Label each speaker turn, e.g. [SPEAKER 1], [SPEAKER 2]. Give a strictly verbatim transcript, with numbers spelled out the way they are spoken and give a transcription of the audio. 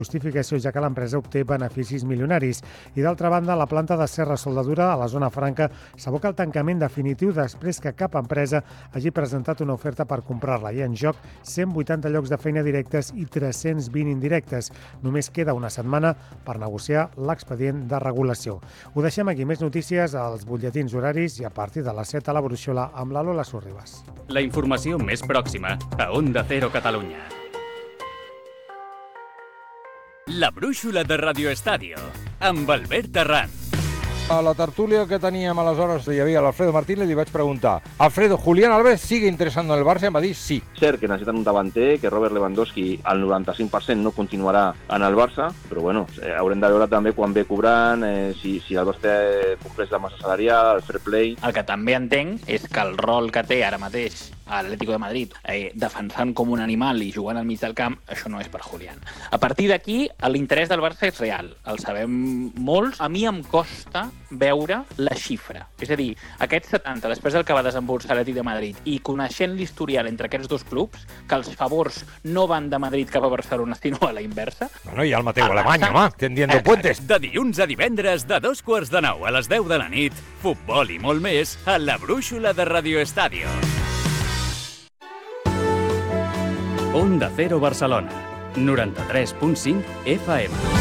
[SPEAKER 1] justificació, ja que l'empresa obté beneficis milionaris. I d'altra banda, la planta de Serra Soldadura a la zona franca s'aboca al tancament definitiu després que cap empresa hagi presentat una oferta per comprar-la. Hi ha en joc cent vuitanta llocs de feina directes i tres-cents vint indirectes. Només queda una setmana per negociar l'expedient de regulació. Ho deixem aquí. Més notícies als butlletins horaris i a partir de les set a la Brúixola amb la Lola Sorribas.
[SPEAKER 2] La informació més pròxima a Onda Cero Catalunya. La brúixola de Radio Estadio, amb Albert Arran.
[SPEAKER 3] A la tertúlia que teníem aleshores hi havia l'Alfredo Martínez i li vaig preguntar: Alfredo, Julián Álvarez sigue interesando en el Barça? Em va dir sí.
[SPEAKER 4] Cert que necessiten un davanter, que Robert Lewandowski al noranta-cinc per cent no continuarà en el Barça, però bueno, eh, haurem de veure també quan ve cobrant, eh, si, si el Barça compleix la massa salarial, el fair play.
[SPEAKER 5] El que també entenc és que el rol que té ara mateix a l'Atlético de Madrid, eh, defensant com un animal i jugant al mig del camp, això no és per Julián. A partir d'aquí, l'interès del Barça és real. El sabem molts. A mi em costa veure la xifra. És a dir, aquests setanta, després del que va desembolsar l'Atlètic de Madrid, i coneixent l'historial entre aquests dos clubs, que els favors no van de Madrid cap a Barcelona, sinó a la inversa.
[SPEAKER 3] Bueno, i al Mateu Alemany, home, tendiendo puentes.
[SPEAKER 2] De dilluns a divendres, de dos quarts de nou a les deu de la nit, futbol i molt més a la brúixola de Radio Estadio. Onda Cero Barcelona, noranta-tres punt cinc F M.